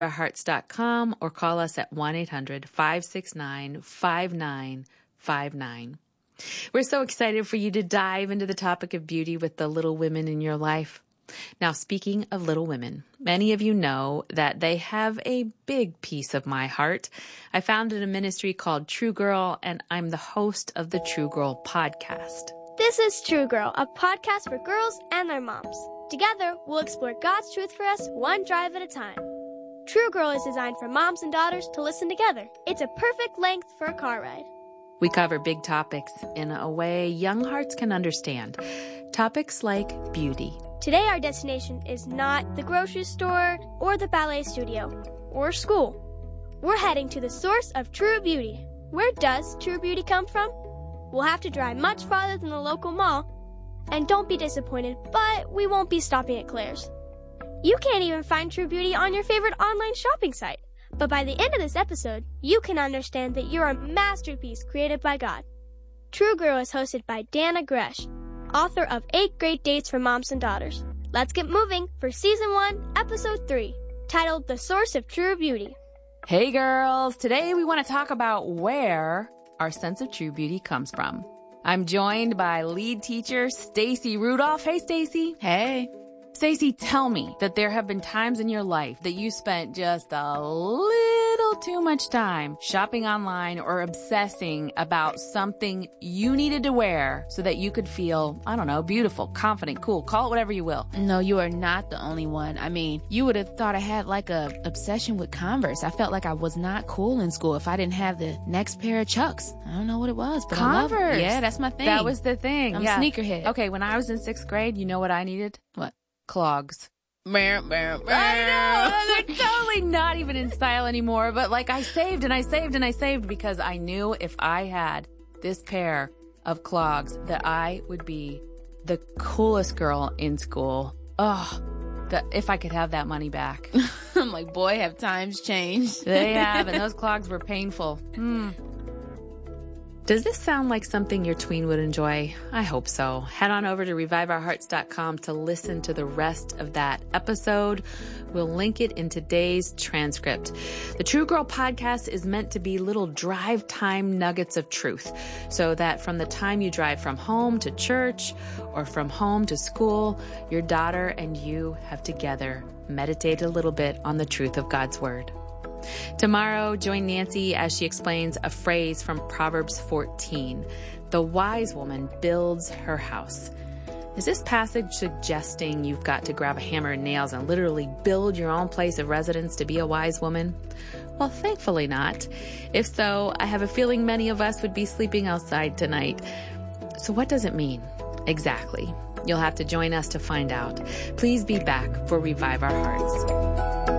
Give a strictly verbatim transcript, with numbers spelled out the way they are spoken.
our hearts dot com or call us at one eight hundred five six nine five nine five nine. We're so excited for you to dive into the topic of beauty with the little women in your life. Now, speaking of little women, many of you know that they have a big piece of my heart. I founded a ministry called True Girl, and I'm the host of the True Girl podcast. This is True Girl, a podcast for girls and their moms. Together, we'll explore God's truth for us one drive at a time. True Girl is designed for moms and daughters to listen together. It's a perfect length for a car ride. We cover big topics in a way young hearts can understand. Topics like beauty. Today, our destination is not the grocery store or the ballet studio or school. We're heading to the source of true beauty. Where does true beauty come from? We'll have to drive much farther than the local mall. And don't be disappointed, but we won't be stopping at Claire's. You can't even find true beauty on your favorite online shopping site. But by the end of this episode, you can understand that you're a masterpiece created by God. True Girl is hosted by Dana Gresh, author of Eight Great Dates for Moms and Daughters. Let's get moving for Season one, Episode three, titled The Source of True Beauty. Hey girls, today we want to talk about where our sense of true beauty comes from. I'm joined by lead teacher Stacy Rudolph. Hey Stacy. Hey. Stacy, tell me that there have been times in your life that you spent just a little too much time shopping online or obsessing about something you needed to wear so that you could feel, I don't know, beautiful, confident, cool, call it whatever you will. No, you are not the only one. I mean, you would have thought I had like a obsession with Converse. I felt like I was not cool in school if I didn't have the next pair of Chucks. I don't know what it was, but Converse. I love it. Yeah, that's my thing. That was the thing. I'm yeah. a sneakerhead. Okay, when I was in sixth grade, you know what I needed? What? Clogs. Meow, meow, meow. I know, they're totally not even in style anymore, but like I saved and I saved and I saved because I knew if I had this pair of clogs that I would be the coolest girl in school. Oh, that if I could have that money back. I'm like, boy, have times changed. They have, and those clogs were painful. Hmm. Does this sound like something your tween would enjoy? I hope so. Head on over to revive our hearts dot com to listen to the rest of that episode. We'll link it in today's transcript. The True Girl podcast is meant to be little drive time nuggets of truth so that from the time you drive from home to church or from home to school, your daughter and you have together meditated a little bit on the truth of God's word. Tomorrow, join Nancy as she explains a phrase from Proverbs fourteen. The wise woman builds her house. Is this passage suggesting you've got to grab a hammer and nails and literally build your own place of residence to be a wise woman? Well, thankfully not. If so, I have a feeling many of us would be sleeping outside tonight. So what does it mean? Exactly. You'll have to join us to find out. Please be back for Revive Our Hearts.